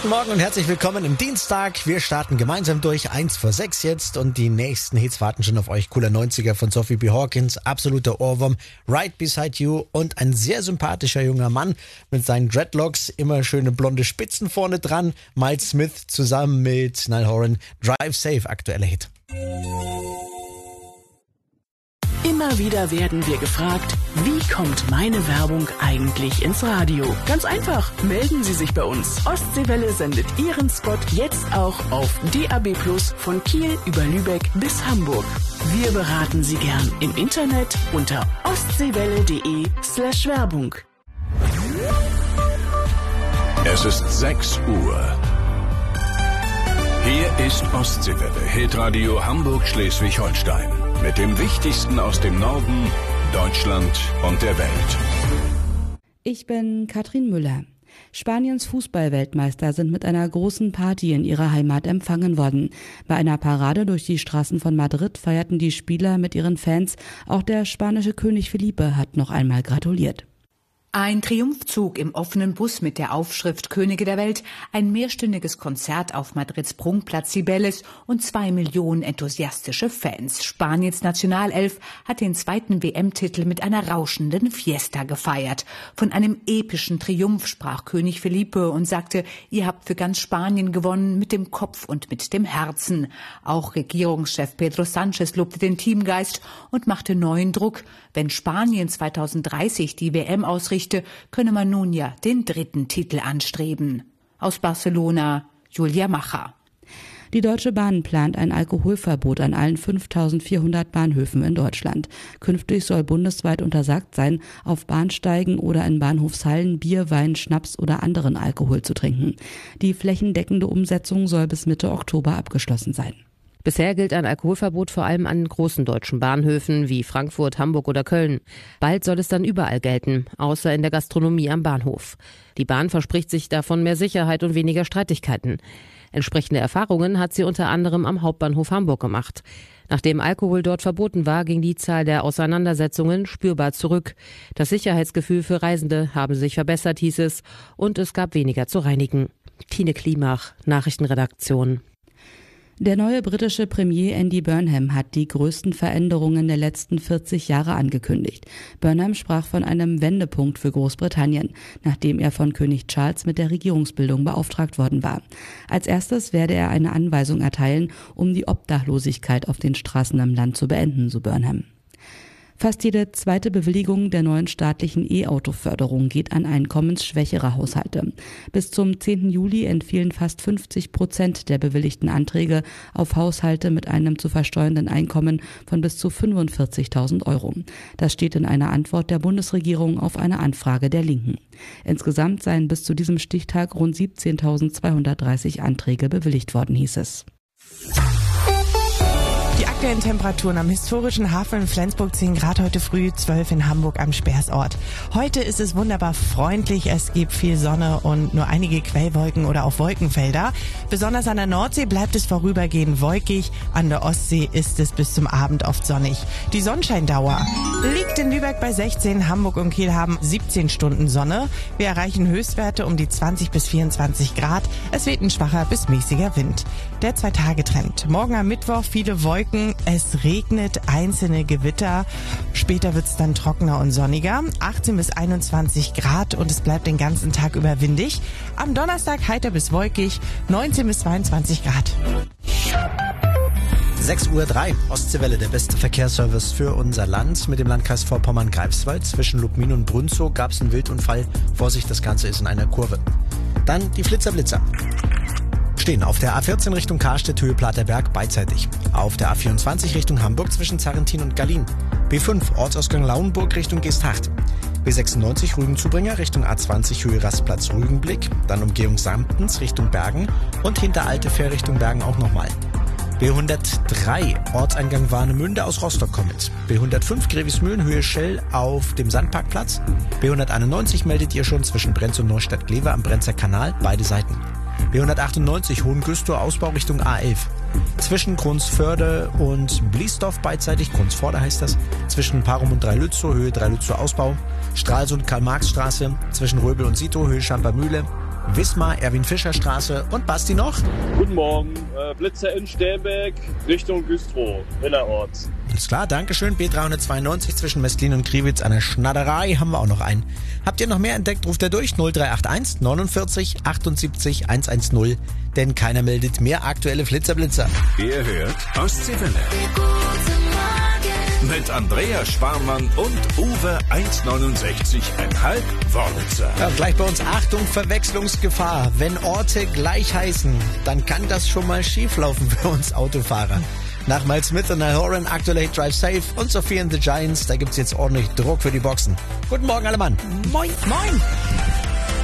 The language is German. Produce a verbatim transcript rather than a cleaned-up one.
Guten Morgen und herzlich willkommen im Dienstag. Wir starten gemeinsam durch, eins vor sechs jetzt und die nächsten Hits warten schon auf euch. Cooler neunziger von Sophie B. Hawkins, absoluter Ohrwurm, Right Beside You und ein sehr sympathischer junger Mann mit seinen Dreadlocks, immer schöne blonde Spitzen vorne dran. Miles Smith zusammen mit Niall Horan, Drive Safe, aktueller Hit. Immer wieder werden wir gefragt, wie kommt meine Werbung eigentlich ins Radio? Ganz einfach, melden Sie sich bei uns. Ostseewelle sendet Ihren Spot jetzt auch auf D A B plus, von Kiel über Lübeck bis Hamburg. Wir beraten Sie gern im Internet unter ostseewelle.de slash Werbung. Es ist sechs Uhr. Hier ist Ostseewelle, Hitradio Hamburg-Schleswig-Holstein. Mit dem Wichtigsten aus dem Norden, Deutschland und der Welt. Ich bin Katrin Müller. Spaniens Fußballweltmeister sind mit einer großen Party in ihrer Heimat empfangen worden. Bei einer Parade durch die Straßen von Madrid feierten die Spieler mit ihren Fans. Auch der spanische König Felipe hat noch einmal gratuliert. Ein Triumphzug im offenen Bus mit der Aufschrift Könige der Welt, ein mehrstündiges Konzert auf Madrids Prunkplatz Cibeles und zwei Millionen enthusiastische Fans. Spaniens Nationalelf hat den zweiten W M-Titel mit einer rauschenden Fiesta gefeiert. Von einem epischen Triumph sprach König Felipe und sagte, ihr habt für ganz Spanien gewonnen, mit dem Kopf und mit dem Herzen. Auch Regierungschef Pedro Sánchez lobte den Teamgeist und machte neuen Druck. Wenn Spanien zweitausenddreißig die W M ausrichtet, könne man nun ja den dritten Titel anstreben. Aus Barcelona, Julia Macher. Die Deutsche Bahn plant ein Alkoholverbot an allen fünftausendvierhundert Bahnhöfen in Deutschland. Künftig soll bundesweit untersagt sein, auf Bahnsteigen oder in Bahnhofshallen Bier, Wein, Schnaps oder anderen Alkohol zu trinken. Die flächendeckende Umsetzung soll bis Mitte Oktober abgeschlossen sein. Bisher gilt ein Alkoholverbot vor allem an großen deutschen Bahnhöfen wie Frankfurt, Hamburg oder Köln. Bald soll es dann überall gelten, außer in der Gastronomie am Bahnhof. Die Bahn verspricht sich davon mehr Sicherheit und weniger Streitigkeiten. Entsprechende Erfahrungen hat sie unter anderem am Hauptbahnhof Hamburg gemacht. Nachdem Alkohol dort verboten war, ging die Zahl der Auseinandersetzungen spürbar zurück. Das Sicherheitsgefühl für Reisende habe sich verbessert, hieß es, und es gab weniger zu reinigen. Tine Klimach, Nachrichtenredaktion. Der neue britische Premier Andy Burnham hat die größten Veränderungen der letzten vierzig Jahre angekündigt. Burnham sprach von einem Wendepunkt für Großbritannien, nachdem er von König Charles mit der Regierungsbildung beauftragt worden war. Als erstes werde er eine Anweisung erteilen, um die Obdachlosigkeit auf den Straßen im Land zu beenden, so Burnham. Fast jede zweite Bewilligung der neuen staatlichen E-Auto-Förderung geht an einkommensschwächere Haushalte. Bis zum zehnten Juli entfielen fast fünfzig Prozent der bewilligten Anträge auf Haushalte mit einem zu versteuernden Einkommen von bis zu fünfundvierzigtausend Euro. Das steht in einer Antwort der Bundesregierung auf eine Anfrage der Linken. Insgesamt seien bis zu diesem Stichtag rund siebzehntausendzweihundertdreißig Anträge bewilligt worden, hieß es. Die aktuellen Temperaturen am historischen Hafen in Flensburg zehn Grad heute früh, zwölf in Hamburg am Speersort. Heute ist es wunderbar freundlich, es gibt viel Sonne und nur einige Quellwolken oder auch Wolkenfelder. Besonders an der Nordsee bleibt es vorübergehend wolkig, an der Ostsee ist es bis zum Abend oft sonnig. Die Sonnenscheindauer liegt in Lübeck bei sechzehn, Hamburg und Kiel haben siebzehn Stunden Sonne. Wir erreichen Höchstwerte um die zwanzig bis vierundzwanzig Grad. Es weht ein schwacher bis mäßiger Wind. Der Zwei-Tage-Trend. Morgen am Mittwoch viele Wolken. Es regnet, einzelne Gewitter. Später wird es dann trockener und sonniger. achtzehn bis einundzwanzig Grad und es bleibt den ganzen Tag über windig. Am Donnerstag heiter bis wolkig, neunzehn bis zweiundzwanzig Grad. sechs Uhr drei, Ostseewelle, der beste Verkehrsservice für unser Land. Mit dem Landkreis Vorpommern-Greifswald zwischen Lubmin und Brünzow gab es einen Wildunfall. Vorsicht, das Ganze ist in einer Kurve. Dann die Flitzer-Blitzer. Stehen auf der A vierzehn Richtung Karstedt, Höhe Platerberg beidseitig. Auf der A vierundzwanzig Richtung Hamburg zwischen Zarrentin und Gallien. B fünf Ortsausgang Lauenburg Richtung Geesthacht. B sechsundneunzig Rügenzubringer Richtung A zwanzig Höhe Rastplatz Rügenblick. Dann Umgehung Samtens Richtung Bergen und hinter Alte Fähr Richtung Bergen auch nochmal. B hundertdrei Ortseingang Warnemünde aus Rostock kommend. B hundertfünf Grevismühlen Höhe Schell auf dem Sandparkplatz. B hunderteinundneunzig meldet ihr schon zwischen Brenz und Neustadt-Glewe am Brenzer Kanal, beide Seiten. B hundertachtundneunzig Hohengüstor Ausbau Richtung A elf. Zwischen Grunsförde und Bliesdorf beidseitig, Grunsvorder heißt das. Zwischen Parum und Dreilützow Höhe Dreilützow Ausbau. Stralsund Karl-Marx-Straße zwischen Röbel und Sito Höhe Schampermühle. Wismar, Erwin-Fischer-Straße und Basti noch? Guten Morgen, äh, Blitzer in Sternberg, Richtung Güstrow, innerort. Alles klar, Dankeschön. B dreihundertzweiundneunzig zwischen Mestlin und Kriwitz, eine Schnatterei, haben wir auch noch einen. Habt ihr noch mehr entdeckt, ruft ihr durch null drei acht eins neunundvierzig achtundsiebzig hundertzehn, denn keiner meldet mehr aktuelle Flitzerblitzer. Ihr hört Ostseewelle. Mit Andreas Sparmann und Uwe eins neunundsechzig Komma fünf Wollitzer. Ja, gleich bei uns Achtung, Verwechslungsgefahr. Wenn Orte gleich heißen, dann kann das schon mal schief laufen für uns Autofahrer. Nach Miles Smith und Niall Horan, aktuell Hit Drive Safe und Sophie and the Giants, da gibt's jetzt ordentlich Druck für die Boxen. Guten Morgen alle Mann. Moin, moin.